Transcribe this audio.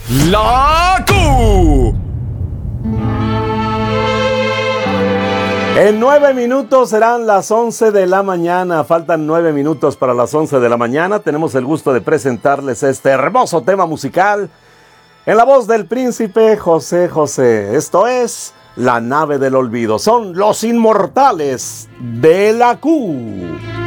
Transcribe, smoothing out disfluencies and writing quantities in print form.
La Q. En 9 minutos serán las 11 de la mañana. Faltan 9 minutos para las 11 de la mañana. Tenemos el gusto de presentarles este hermoso tema musical en la voz del príncipe José José. Esto es La Nave del Olvido. Son los inmortales de la Q.